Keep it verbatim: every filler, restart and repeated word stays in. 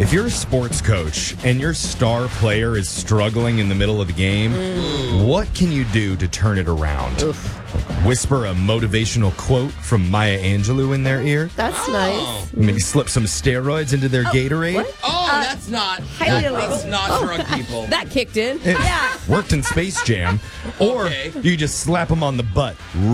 If you're a sports coach and your star player is struggling in the middle of the game, mm. what can you do to turn it around? Oof. Whisper a motivational quote from Maya Angelou in their ear? That's oh. nice. Maybe slip some steroids into their oh, Gatorade? What? Oh, uh, that's not. That, that's not oh. drug people. That kicked in. It yeah. worked in Space Jam. Or okay. you just slap them on the butt